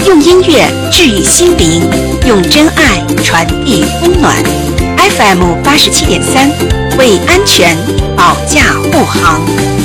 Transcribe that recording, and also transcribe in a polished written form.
用音乐治愈心灵，用真爱传递温暖。FM 87.3，为安全保驾护航。